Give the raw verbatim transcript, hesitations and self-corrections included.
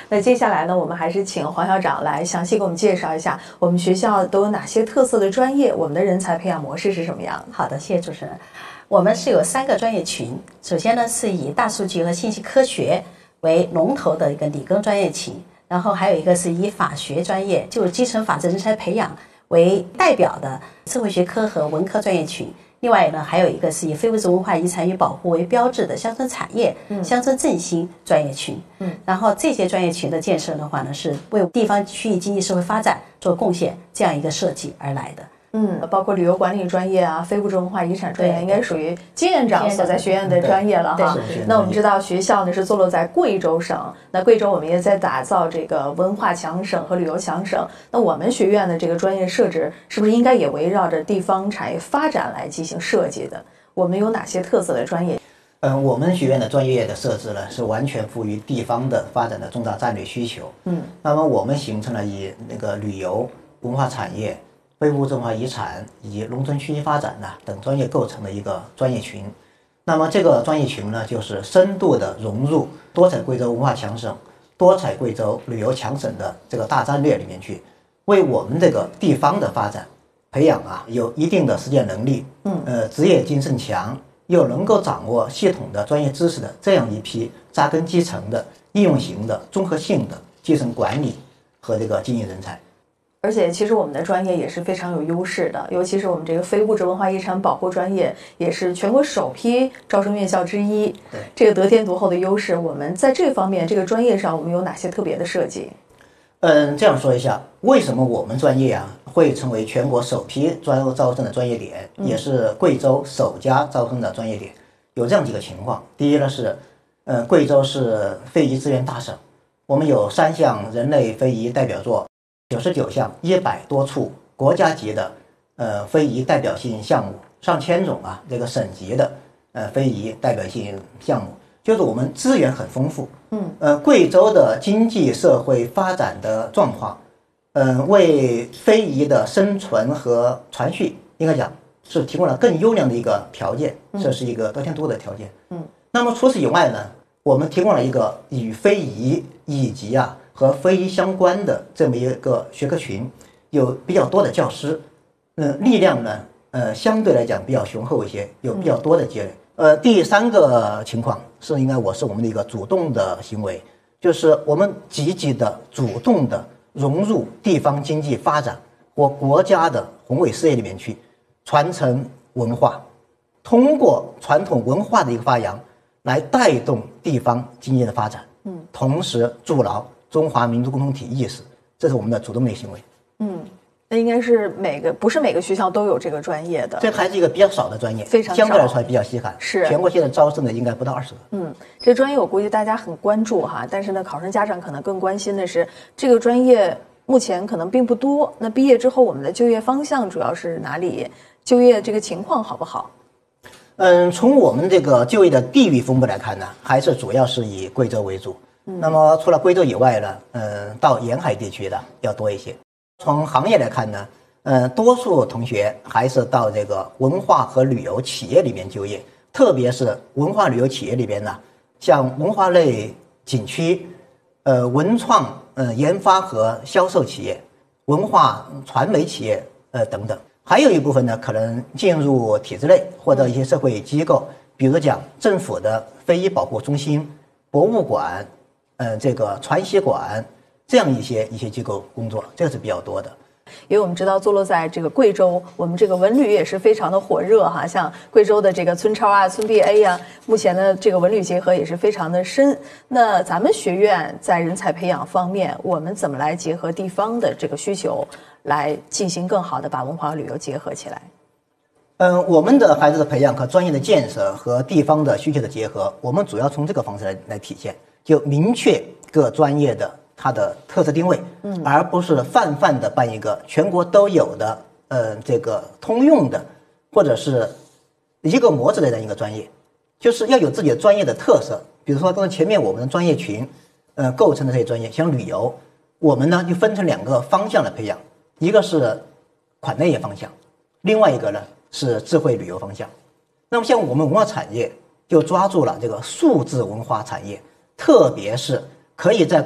那接下来呢，我们还是请黄校长来详细给我们介绍一下我们学校都有哪些特色的专业，我们的人才培养模式是什么样的。 好的，谢谢主持人。我们是有三个专业群，首先呢是以大数据和信息科学为龙头的一个理工专业群，然后还有一个是以法学专业，就是基层法治人才培养为代表的社会学科和文科专业群。另外呢，还有一个是以非物质文化遗产与保护为标志的乡村产业、嗯、乡村振兴专业群。嗯，然后这些专业群的建设的话呢，是为地方区域经济社会发展做贡献，这样一个设计而来的。 嗯，包括旅游管理专业啊，非物质文化遗产专业，应该属于金院长所在学院的专业了哈。那我们知道学校呢是坐落在贵州省，那贵州我们也在打造这个文化强省和旅游强省。那我们学院的这个专业设置是不是应该也围绕着地方产业发展来进行设计的？我们有哪些特色的专业？ 嗯，我们学院的专业的设置呢，是完全服务于地方的发展的重大战略需求。嗯，那么我们形成了以那个旅游、文化产业、非物质文化遗产以及农村区域发展呢等专业构成的一个专业群。那么这个专业群呢，就是深度的融入多彩贵州文化强省、多彩贵州旅游强省的这个大战略里面去，为我们这个地方的发展培养啊有一定的实践能力，嗯，呃，职业精神强，又能够掌握系统的专业知识的这样一批扎根基层的应用型的综合性的基层管理和这个经营人才。 而且其实我们的专业也是非常有优势的，尤其是我们这个非物质文化遗产保护专业也是全国首批招生院校之一， 对， 这个得天独厚的优势，我们在这方面这个专业上我们有哪些特别的设计？ 嗯，这样说一下，为什么我们专业啊会成为全国首批专优招生的专业点，也是贵州首家招生的专业点？有这样几个情况。第一呢是，呃，贵州是非遗资源大省，我们有三项人类非遗代表作。九十九项一百多处国家级的呃非遗代表性项目，上千种啊这个省级的呃非遗代表性项目，就是我们资源很丰富。嗯，呃，贵州的经济社会发展的状况，嗯、呃，为非遗的生存和传续，应该讲是提供了更优良的一个条件，这是一个得天独厚的条件。嗯，那么除此以外呢，我们提供了一个与非遗以及啊。和非遗相关的这么一个学科群，有比较多的教师，嗯，力量呢，呃，相对来讲比较雄厚一些，有比较多的积累。呃，第三个情况是应该我是我们的一个主动的行为，就是我们积极的、主动的融入地方经济发展或国家的宏伟事业里面去，传承文化，通过传统文化的一个发扬，来带动地方经济的发展，嗯，同时筑牢中华民族共同体意识，这是我们的主动的行为。 嗯，那应该是每个不是每个学校都有这个专业的， 这还是一个比较少的专业， 非常少， 相对来说还比较稀罕。 是全国现在招生的应该不到二十个。 嗯，这专业我估计大家很关注哈，但是呢，考生家长可能更关心的是这个专业目前可能并不多。那毕业之后，我们的就业方向主要是哪里？就业这个情况好不好？ 嗯，从我们这个就业的地域分布来看呢，还是主要是以贵州为主。那么除了贵州以外呢，呃，到沿海地区的要多一些。从行业来看呢，呃，多数同学还是到这个文化和旅游企业里面就业，特别是文化旅游企业里边呢，像文化类景区、呃文创、呃研发和销售企业、文化传媒企业呃等等。还有一部分呢，可能进入体制内或者一些社会机构，比如讲政府的非遗保护中心、博物馆。呃，这个传习馆这样一些一些机构工作，这个是比较多的。 因为我们知道坐落在这个贵州，我们这个文旅也是非常的火热哈，像贵州的这个村超啊、村 B A 啊，目前的这个文旅结合也是非常的深。那咱们学院在人才培养方面，我们怎么来结合地方的这个需求，来进行更好的把文化和旅游结合起来？ 嗯，我们的孩子的培养和专业的建设和地方的需求的结合，我们主要从这个方式来来体现。就明确各专业的它的特色定位，嗯，而不是泛泛的办一个全国都有的，呃，这个通用的或者是一个模子类的一个专业，就是要有自己的专业的特色。比如说刚才前面我们的专业群，呃，构成的这些专业，像旅游，我们呢就分成两个方向来培养，一个是款内业方向，另外一个呢是智慧旅游方向。那么像我们文化产业就抓住了这个数字文化产业，特别是可以在